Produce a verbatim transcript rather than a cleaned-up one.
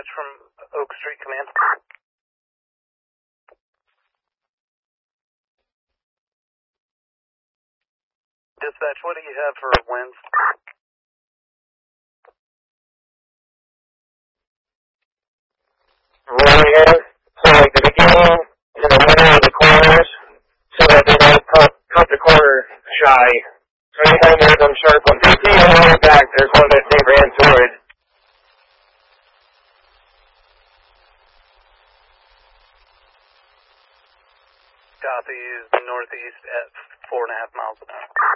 Dispatch from Oak Street Command. Dispatch, what do you have for winds? What we have? So like the beginning to the middle of the corners, so that they don't cut, cut the corner shy. So anytime there's them sharp ones, you see on the way back, there's one that they ran toward. Copy is northeast at four and a half miles an hour.